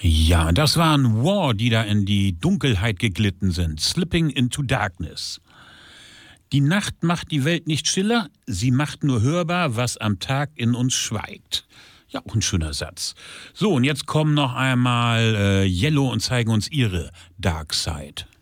Ja, das waren War, die da in die Dunkelheit geglitten sind. Slipping into Darkness. Die Nacht macht die Welt nicht stiller, sie macht nur hörbar, was am Tag in uns schweigt. Ja, auch ein schöner Satz. So, und jetzt kommen noch einmal Yellow und zeigen uns ihre Dark Side.